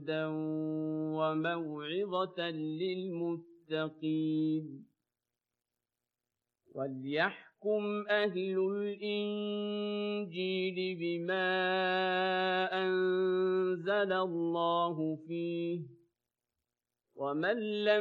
هُدًى وَمَوْعِظَةً لِّلْمُتَّقِينَ وَلْيَحْكُمْ أَهْلُ الْإِنجِيلِ بِمَا أَنزَلَ اللَّهُ فِيهِ ۚ وَمَن لَّمْ